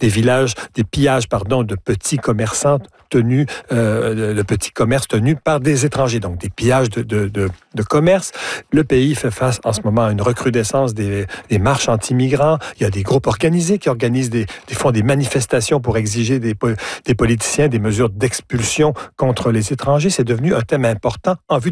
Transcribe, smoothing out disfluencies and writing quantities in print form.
des villages, des pillages, de petits commerçants tenus, de petits commerces tenus par des étrangers, donc des pillages de commerce. Le pays fait face en ce moment à une recrudescence des marches anti-migrants. Il y a des groupes organisés qui organisent font des manifestations pour exiger des politiciens des mesures d'expulsion contre les étrangers. C'est devenu un thème important en vue